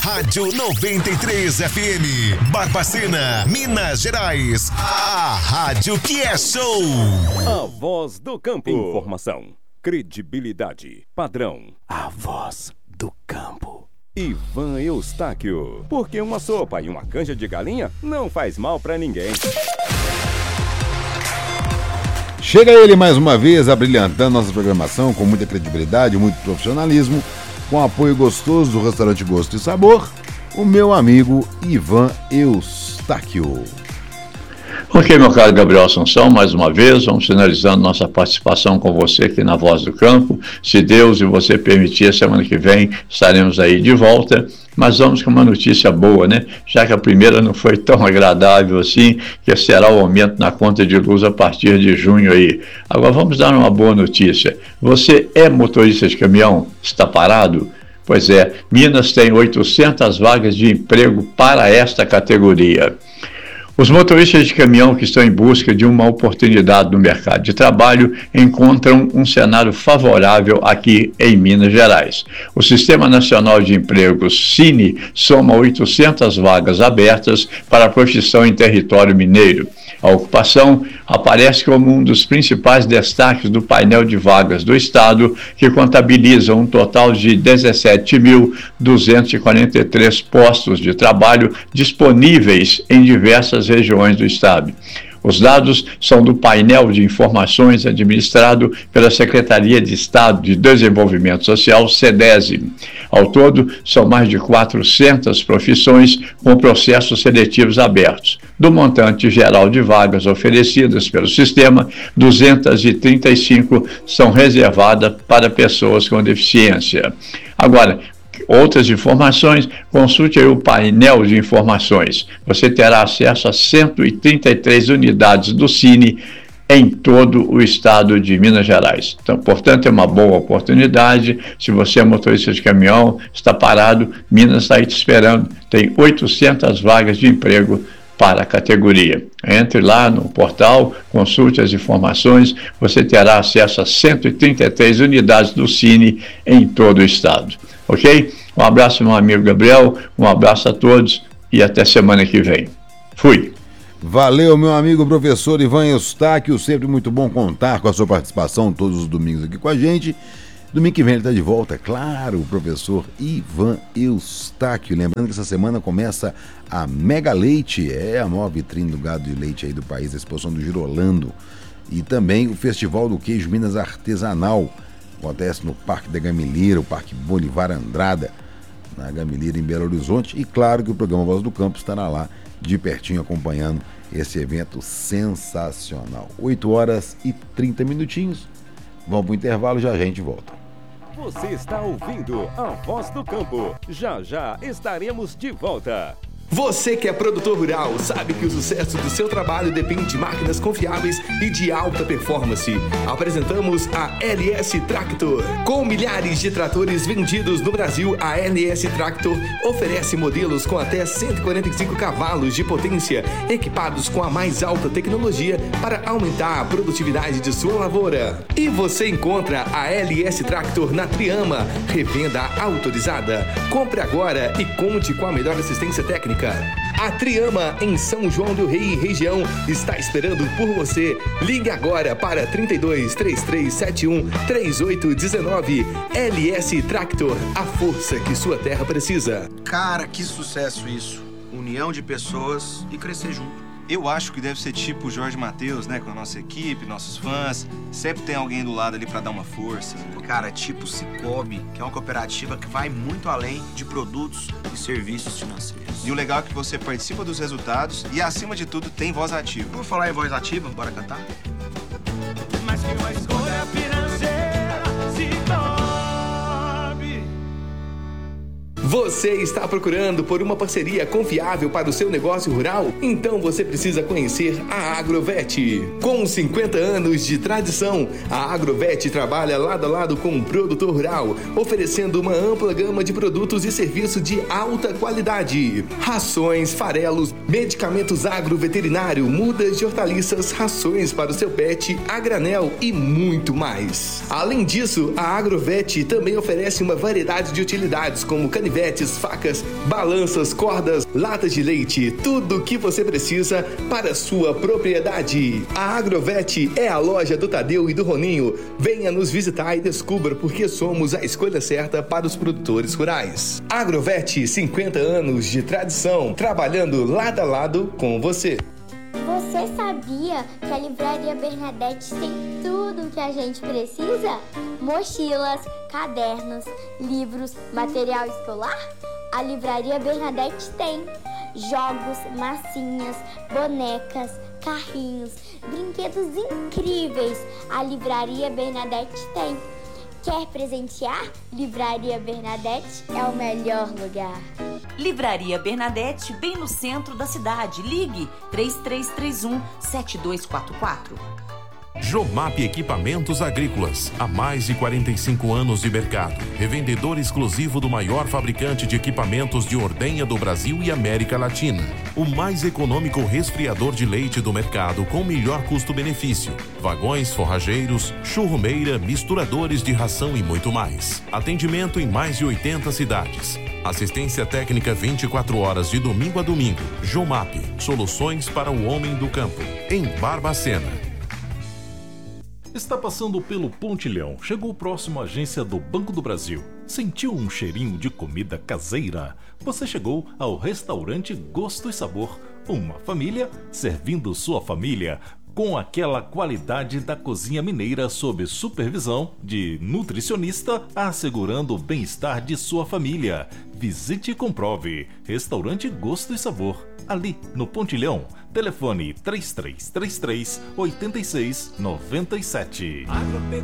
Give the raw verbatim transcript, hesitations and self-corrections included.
Rádio noventa e três F M, Barbacena, Minas Gerais. A rádio que é show. A Voz do Campo. Informação, credibilidade, padrão. A Voz do Campo. Ivan Eustáquio. Porque uma sopa e uma canja de galinha não faz mal pra ninguém. Chega ele mais uma vez, abrilhantando nossa programação com muita credibilidade, muito profissionalismo, com apoio gostoso do restaurante Gosto e Sabor, o meu amigo Ivan Eustáquio. Ok, meu caro Gabriel Assunção, mais uma vez, vamos finalizando nossa participação com você aqui na Voz do Campo. Se Deus e você permitir, semana que vem estaremos aí de volta, mas vamos com uma notícia boa, né? Já que a primeira não foi tão agradável assim, que será o aumento na conta de luz a partir de junho aí. Agora vamos dar uma boa notícia. Você é motorista de caminhão? Está parado? Pois é, Minas tem oitocentas vagas de emprego para esta categoria. Os motoristas de caminhão que estão em busca de uma oportunidade no mercado de trabalho encontram um cenário favorável aqui em Minas Gerais. O Sistema Nacional de Empregos, Cine, soma oitocentas vagas abertas para a profissão em território mineiro. A ocupação aparece como um dos principais destaques do painel de vagas do Estado, que contabiliza um total de dezessete mil duzentos e quarenta e três postos de trabalho disponíveis em diversas regiões do Estado. Os dados são do painel de informações administrado pela Secretaria de Estado de Desenvolvimento Social, SEDESI. Ao todo, são mais de quatrocentas profissões com processos seletivos abertos. Do montante geral de vagas oferecidas pelo sistema, duzentas e trinta e cinco são reservadas para pessoas com deficiência. Agora, outras informações, consulte aí o painel de informações. Você terá acesso a cento e trinta e três unidades do Cine em todo o estado de Minas Gerais. Então, portanto, é uma boa oportunidade. Se você é motorista de caminhão, está parado, Minas está aí te esperando. Tem oitocentas vagas de emprego para a categoria. Entre lá no portal, consulte as informações, você terá acesso a cento e trinta e três unidades do Cine em todo o estado. Ok? Um abraço, meu amigo Gabriel, um abraço a todos e até semana que vem. Fui! Valeu, meu amigo professor Ivan Eustáquio, sempre muito bom contar com a sua participação todos os domingos aqui com a gente. Domingo que vem ele está de volta, claro, o professor Ivan Eustáquio. Lembrando que essa semana começa a Mega Leite, é a maior vitrine do gado de leite aí do país, a exposição do Girolando. E também o Festival do Queijo Minas Artesanal, acontece no Parque da Gameleira, o Parque Bolivar Andrada, na Gameleira, em Belo Horizonte. E claro que o programa Voz do Campo estará lá de pertinho acompanhando esse evento sensacional. oito horas e trinta minutinhos. Vamos para o intervalo, já a gente volta. Você está ouvindo a Voz do Campo. Já já estaremos de volta. Você que é produtor rural sabe que o sucesso do seu trabalho depende de máquinas confiáveis e de alta performance. Apresentamos a L S Tractor. Com milhares de tratores vendidos no Brasil, a L S Tractor oferece modelos com até cento e quarenta e cinco cavalos de potência, equipados com a mais alta tecnologia para aumentar a produtividade de sua lavoura. E você encontra a L S Tractor na Triama, revenda autorizada. Compre agora e conte com a melhor assistência técnica. A Triama, em São João do Rei e região, está esperando por você. Ligue agora para trinta e dois, trinta e três setenta e um, trinta e oito dezenove. L S Tractor, a força que sua terra precisa. Cara, que sucesso isso. União de pessoas e crescer junto. Eu acho que deve ser tipo o Jorge Mateus, né? Com a nossa equipe, nossos fãs. Sempre tem alguém do lado ali pra dar uma força. Cara, tipo Cicobi, que é uma cooperativa que vai muito além de produtos e serviços financeiros. E o legal é que você participa dos resultados e, acima de tudo, tem voz ativa. Vamos falar em voz ativa? Bora cantar? Mas que uma escolha financeira Cicobi. Você está procurando por uma parceria confiável para o seu negócio rural? Então você precisa conhecer a Agrovet. Com cinquenta anos de tradição, a Agrovet trabalha lado a lado com o produtor rural, oferecendo uma ampla gama de produtos e serviços de alta qualidade. Rações, farelos, medicamentos agroveterinário, mudas de hortaliças, rações para o seu pet, a granel e muito mais. Além disso, a Agrovet também oferece uma variedade de utilidades como canivete, canivetes, facas, balanças, cordas, latas de leite, tudo o que você precisa para a sua propriedade. A Agrovet é a loja do Tadeu e do Roninho. Venha nos visitar e descubra por que somos a escolha certa para os produtores rurais. Agrovet, cinquenta anos de tradição, trabalhando lado a lado com você. Você sabia que a Livraria Bernadette tem tudo o que a gente precisa? Mochilas, cadernos, livros, material escolar? A Livraria Bernadette tem jogos, massinhas, bonecas, carrinhos, brinquedos incríveis. A Livraria Bernadette tem. Quer presentear? Livraria Bernadette é o melhor lugar. Livraria Bernadette, bem no centro da cidade. Ligue três três três um, sete dois quatro quatro. Jomap Equipamentos Agrícolas, há mais de quarenta e cinco anos de mercado. Revendedor exclusivo do maior fabricante de equipamentos de ordenha do Brasil e América Latina. O mais econômico resfriador de leite do mercado com melhor custo-benefício. Vagões forrageiros, churrumeira, misturadores de ração e muito mais. Atendimento em mais de oitenta cidades. Assistência técnica vinte e quatro horas de domingo a domingo. Jomap, soluções para o homem do campo. Em Barbacena. Está passando pelo Pontilhão, chegou próximo à agência do Banco do Brasil. Sentiu um cheirinho de comida caseira? Você chegou ao restaurante Gosto e Sabor. Uma família servindo sua família com aquela qualidade da cozinha mineira sob supervisão de nutricionista, assegurando o bem-estar de sua família. Visite e comprove. Restaurante Gosto e Sabor, ali no Pontilhão. Telefone três três três três, oito seis nove sete.